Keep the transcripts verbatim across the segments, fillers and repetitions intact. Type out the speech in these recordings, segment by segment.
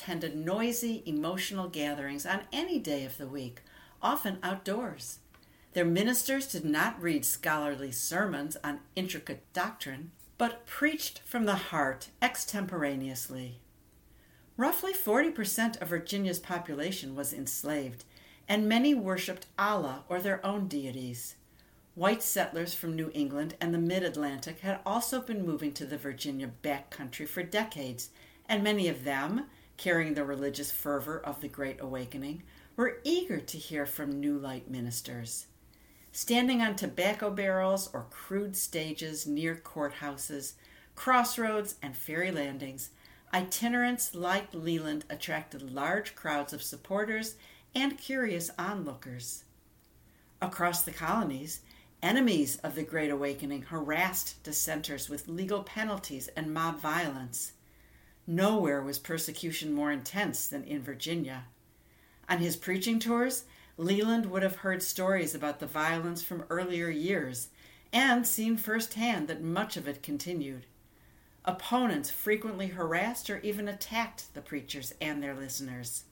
attended noisy, emotional gatherings on any day of the week, often outdoors. Their ministers did not read scholarly sermons on intricate doctrine, but preached from the heart extemporaneously. Roughly forty percent of Virginia's population was enslaved, and many worshipped Allah or their own deities. White settlers from New England and the Mid-Atlantic had also been moving to the Virginia backcountry for decades, and many of them, carrying the religious fervor of the Great Awakening, were eager to hear from New Light ministers. Standing on tobacco barrels or crude stages near courthouses, crossroads, and ferry landings, itinerants like Leland attracted large crowds of supporters and curious onlookers. Across the colonies, enemies of the Great Awakening harassed dissenters with legal penalties and mob violence. Nowhere was persecution more intense than in Virginia. On his preaching tours, Leland would have heard stories about the violence from earlier years and seen firsthand that much of it continued. Opponents frequently harassed or even attacked the preachers and their listeners.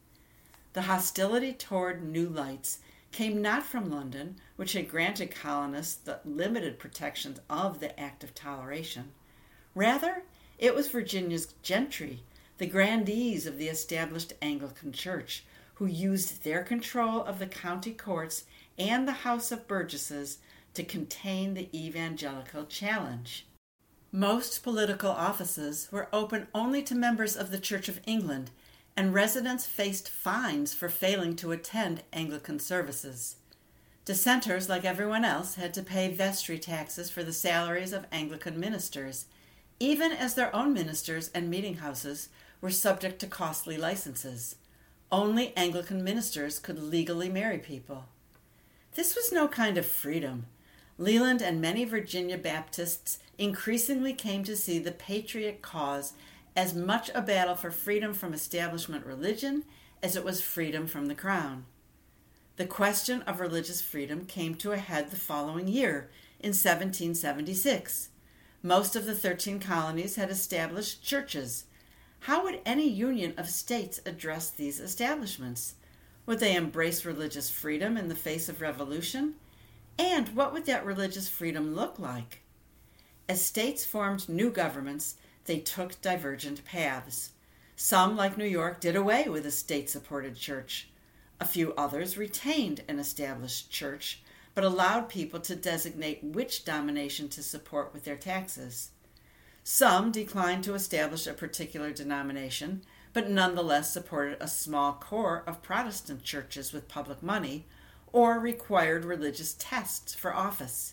The hostility toward New Lights came not from London, which had granted colonists the limited protections of the Act of Toleration. Rather, it was Virginia's gentry, the grandees of the established Anglican Church, who used their control of the county courts and the House of Burgesses to contain the evangelical challenge. Most political offices were open only to members of the Church of England, and residents faced fines for failing to attend Anglican services. Dissenters, like everyone else, had to pay vestry taxes for the salaries of Anglican ministers, even as their own ministers and meeting houses were subject to costly licenses. Only Anglican ministers could legally marry people. This was no kind of freedom. Leland and many Virginia Baptists increasingly came to see the patriot cause as much a battle for freedom from establishment religion as it was freedom from the crown. The question of religious freedom came to a head the following year, in seventeen seventy-six. Most of the thirteen colonies had established churches. How would any union of states address these establishments? Would they embrace religious freedom in the face of revolution? And what would that religious freedom look like? As states formed new governments, they took divergent paths. Some, like New York, did away with a state-supported church. A few others retained an established church, but allowed people to designate which denomination to support with their taxes. Some declined to establish a particular denomination, but nonetheless supported a small core of Protestant churches with public money, or required religious tests for office.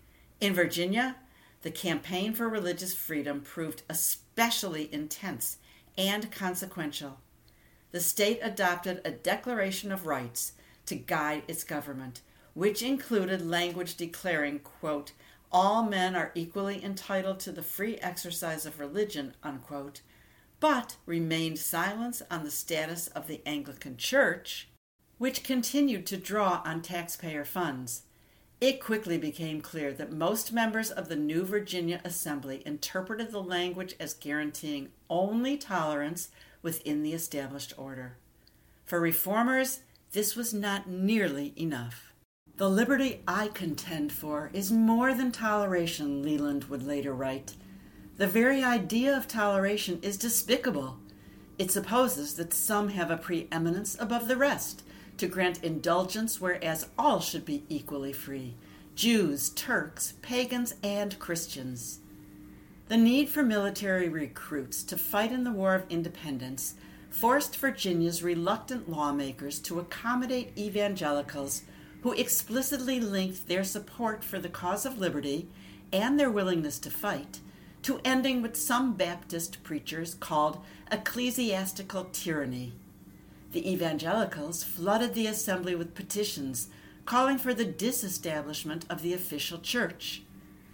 In Virginia, the campaign for religious freedom proved especially intense and consequential. The state adopted a Declaration of Rights to guide its government, which included language declaring, quote, all men are equally entitled to the free exercise of religion, unquote, but remained silent on the status of the Anglican Church, which continued to draw on taxpayer funds. It quickly became clear that most members of the new Virginia Assembly interpreted the language as guaranteeing only tolerance within the established order. For reformers, this was not nearly enough. The liberty I contend for is more than toleration, Leland would later write. The very idea of toleration is despicable. It supposes that some have a preeminence above the rest, to grant indulgence whereas all should be equally free, Jews, Turks, pagans, and Christians. The need for military recruits to fight in the War of Independence forced Virginia's reluctant lawmakers to accommodate evangelicals who explicitly linked their support for the cause of liberty and their willingness to fight to ending what some Baptist preachers called ecclesiastical tyranny. The evangelicals flooded the assembly with petitions calling for the disestablishment of the official church.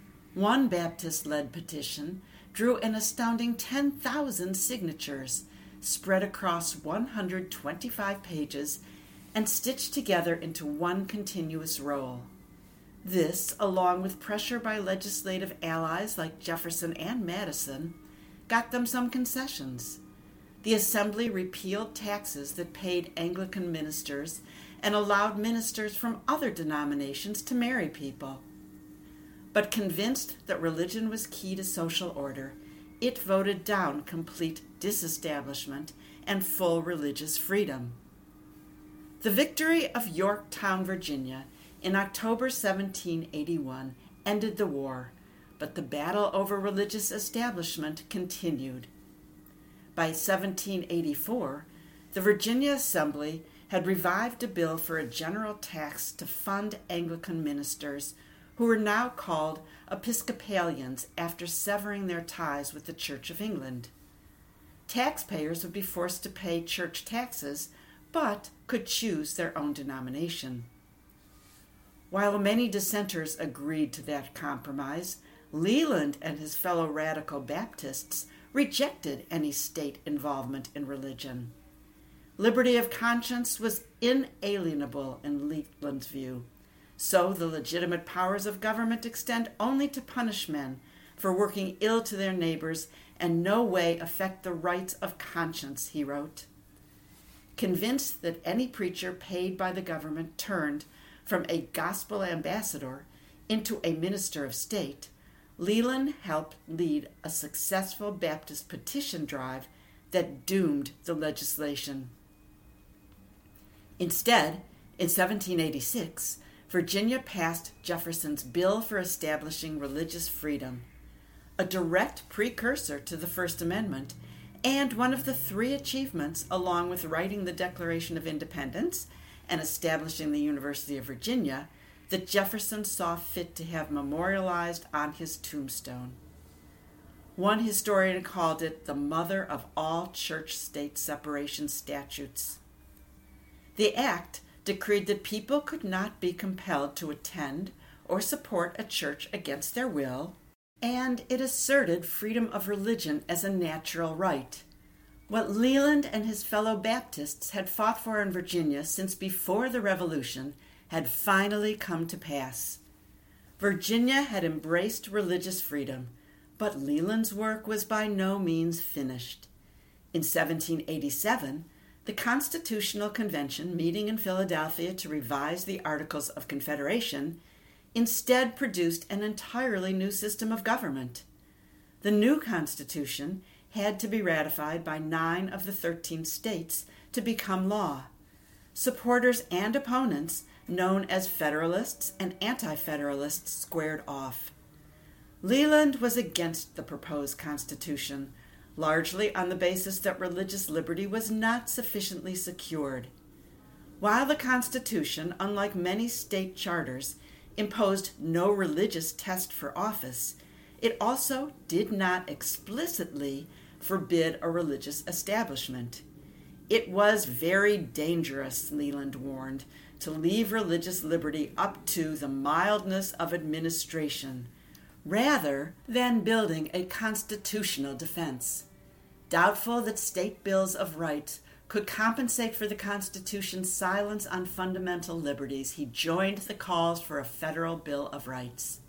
One Baptist-led petition drew an astounding ten thousand signatures, spread across one hundred twenty-five pages, and stitched together into one continuous roll. This, along with pressure by legislative allies like Jefferson and Madison, got them some concessions. The Assembly repealed taxes that paid Anglican ministers and allowed ministers from other denominations to marry people. But convinced that religion was key to social order, it voted down complete disestablishment and full religious freedom. The victory of Yorktown, Virginia, in October seventeen eighty-one ended the war, but the battle over religious establishment continued. By seventeen eighty-four, the Virginia Assembly had revived a bill for a general tax to fund Anglican ministers, who were now called Episcopalians after severing their ties with the Church of England. Taxpayers would be forced to pay church taxes, but could choose their own denomination. While many dissenters agreed to that compromise, Leland and his fellow radical Baptists rejected any state involvement in religion. Liberty of conscience was inalienable in Leland's view, so the legitimate powers of government extend only to punish men for working ill to their neighbors and no way affect the rights of conscience, he wrote. Convinced that any preacher paid by the government turned from a gospel ambassador into a minister of state, Leland helped lead a successful Baptist petition drive that doomed the legislation. Instead, in seventeen eighty-six, Virginia passed Jefferson's Bill for Establishing Religious Freedom, a direct precursor to the First Amendment and one of the three achievements, along with writing the Declaration of Independence and establishing the University of Virginia, that Jefferson saw fit to have memorialized on his tombstone. One historian called it the mother of all church-state separation statutes. The act decreed that people could not be compelled to attend or support a church against their will, and it asserted freedom of religion as a natural right. What Leland and his fellow Baptists had fought for in Virginia since before the Revolution had finally come to pass. Virginia had embraced religious freedom, but Leland's work was by no means finished. In seventeen eighty-seven, the Constitutional Convention, meeting in Philadelphia to revise the Articles of Confederation, instead produced an entirely new system of government. The new Constitution had to be ratified by nine of the thirteen states to become law. Supporters and opponents, known as Federalists and Anti-Federalists, squared off. Leland was against the proposed Constitution, largely on the basis that religious liberty was not sufficiently secured. While the Constitution, unlike many state charters, imposed no religious test for office, it also did not explicitly forbid a religious establishment. It was very dangerous, Leland warned, to leave religious liberty up to the mildness of administration, rather than building a constitutional defense. Doubtful that state bills of rights could compensate for the Constitution's silence on fundamental liberties, he joined the calls for a federal Bill of Rights.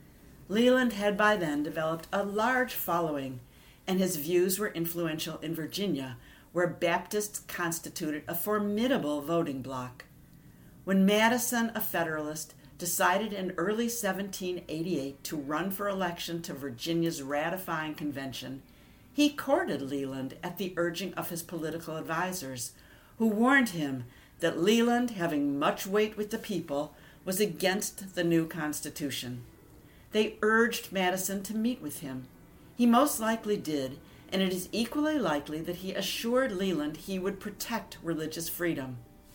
Leland had by then developed a large following, and his views were influential in Virginia, where Baptists constituted a formidable voting bloc. When Madison, a Federalist, decided in early seventeen eighty-eight to run for election to Virginia's ratifying convention, he courted Leland at the urging of his political advisers, who warned him that Leland, having much weight with the people, was against the new Constitution. They urged Madison to meet with him. He most likely did, and it is equally likely that he assured Leland he would protect religious freedom.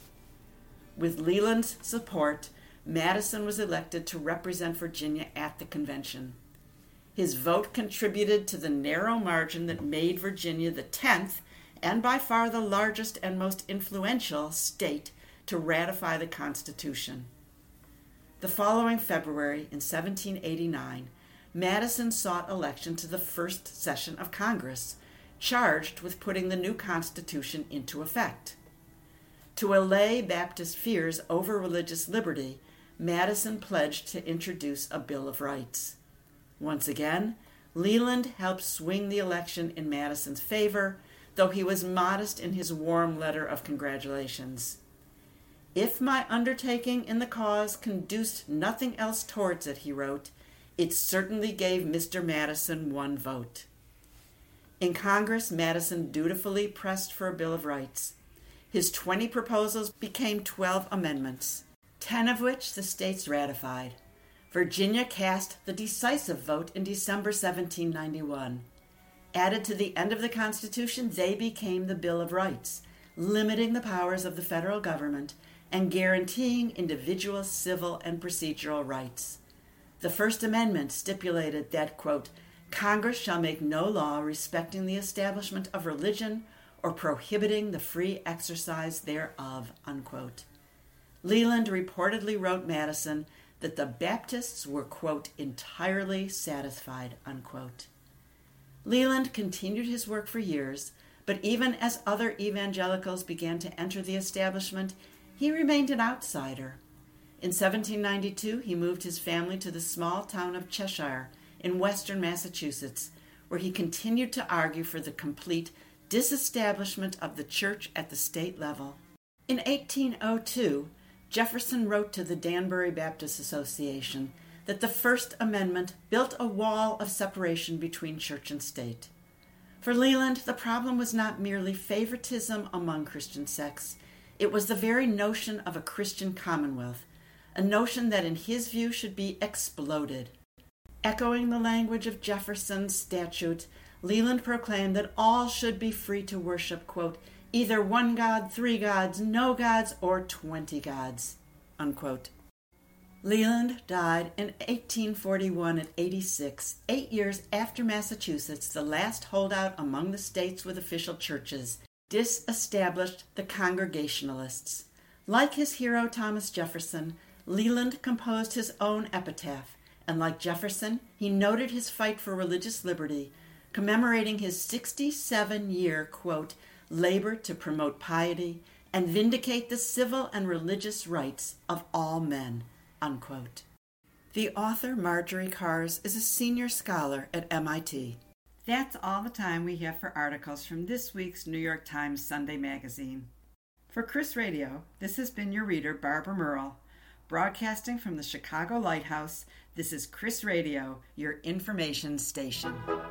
With Leland's support, Madison was elected to represent Virginia at the convention. His vote contributed to the narrow margin that made Virginia the tenth, and by far the largest and most influential, state to ratify the Constitution. The following February, in seventeen eighty-nine, Madison sought election to the first session of Congress, charged with putting the new Constitution into effect. To allay Baptist fears over religious liberty, Madison pledged to introduce a Bill of Rights. Once again, Leland helped swing the election in Madison's favor, though he was modest in his warm letter of congratulations. "If my undertaking in the cause conduced nothing else towards it," he wrote, "it certainly gave Mister Madison one vote." In Congress, Madison dutifully pressed for a Bill of Rights. His twenty proposals became twelve amendments, ten of which the states ratified. Virginia cast the decisive vote in December seventeen ninety-one. Added to the end of the Constitution, they became the Bill of Rights, limiting the powers of the federal government and guaranteeing individual civil and procedural rights. The First Amendment stipulated that, quote, "Congress shall make no law respecting the establishment of religion or prohibiting the free exercise thereof," unquote. Leland reportedly wrote Madison that the Baptists were, quote, "entirely satisfied," unquote. Leland continued his work for years, but even as other evangelicals began to enter the establishment, he remained an outsider. In seventeen ninety-two, he moved his family to the small town of Cheshire in western Massachusetts, where he continued to argue for the complete disestablishment of the church at the state level. In eighteen oh two, Jefferson wrote to the Danbury Baptist Association that the First Amendment built a wall of separation between church and state. For Leland, the problem was not merely favoritism among Christian sects. It was the very notion of a Christian commonwealth, a notion that in his view should be exploded. Echoing the language of Jefferson's statute, Leland proclaimed that all should be free to worship, quote, "either one God, three gods, no gods, or twenty gods," unquote. Leland died in eighteen forty-one at eighty-six, eight years after Massachusetts, the last holdout among the states with official churches, disestablished the Congregationalists. Like his hero Thomas Jefferson, Leland composed his own epitaph, and like Jefferson, he noted his fight for religious liberty, commemorating his sixty-seven-year, quote, "labor to promote piety and vindicate the civil and religious rights of all men," unquote. The author, Marjorie Kars, is a senior scholar at M I T. That's all the time we have for articles from this week's New York Times Sunday magazine. For Chris Radio, this has been your reader, Barbara Merle. Broadcasting from the Chicago Lighthouse, this is Chris Radio, your information station.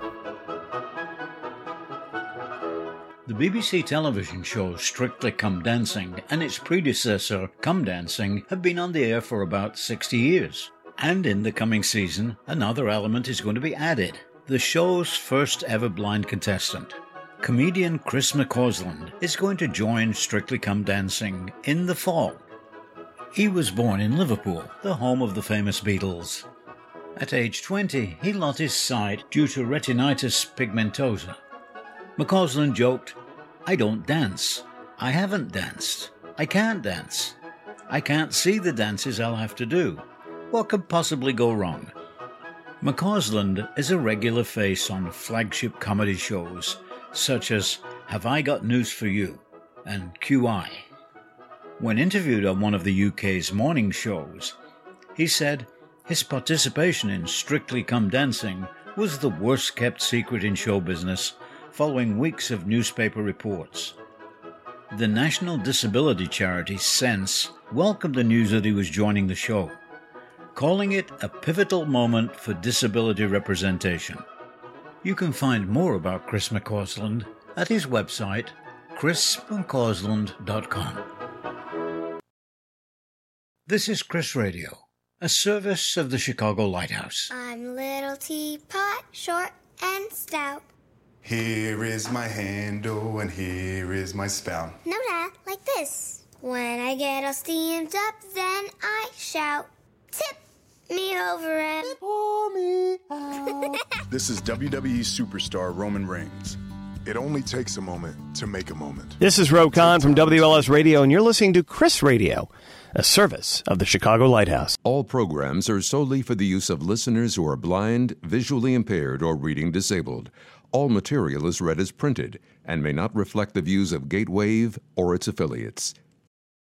The B B C television show Strictly Come Dancing and its predecessor Come Dancing have been on the air for about sixty years. And in the coming season, another element is going to be added. The show's first ever blind contestant, comedian Chris McCausland, is going to join Strictly Come Dancing in the fall. He was born in Liverpool, the home of the famous Beatles. At age twenty, he lost his sight due to retinitis pigmentosa. McCausland joked, "I don't dance. I haven't danced. I can't dance. I can't see the dances I'll have to do. What could possibly go wrong?" McCausland is a regular face on flagship comedy shows such as Have I Got News for You and Q I. When interviewed on one of the U K's morning shows, he said his participation in Strictly Come Dancing was the worst-kept secret in show business, following weeks of newspaper reports. The national disability charity Sense welcomed the news that he was joining the show, calling it a pivotal moment for disability representation. You can find more about Chris McCausland at his website, chris mccausland dot com. This is Chris Radio, a service of the Chicago Lighthouse. I'm Little Teapot, short and stout. Here is my handle and here is my spout. No, Dad, like this. When I get all steamed up, then I shout, tip me over and pour me out. This is W W E superstar Roman Reigns. It only takes a moment to make a moment. This is Ro Khan from W L S Radio, and you're listening to Chris Radio, a service of the Chicago Lighthouse. All programs are solely for the use of listeners who are blind, visually impaired, or reading disabled. All material is read as printed and may not reflect the views of Gatewave or its affiliates.